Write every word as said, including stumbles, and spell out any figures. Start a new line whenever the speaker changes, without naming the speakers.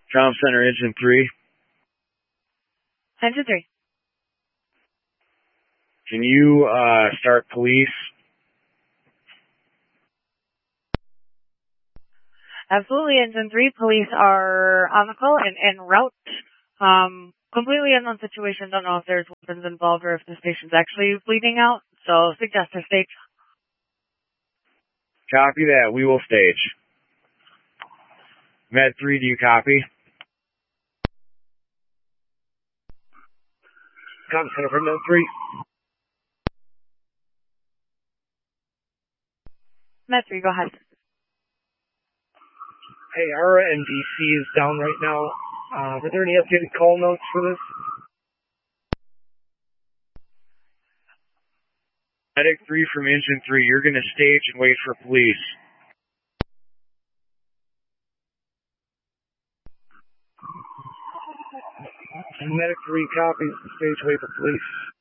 Comm Center, Engine three.
Engine three.
Can you uh, start police?
Absolutely, Engine three. Police are on the call and en route. Um, completely unknown situation. Don't know if there's weapons involved or if the station's actually bleeding out. So suggest a stage.
Copy that. We will stage. Med three, do you copy? Comm Center for Med three.
Med three, go ahead.
Hey, our N D C is down right now. Uh, are there any updated call notes for this?
Medic three from Engine three, you're going to stage and wait for police.
Medic three copies, stage wait for police.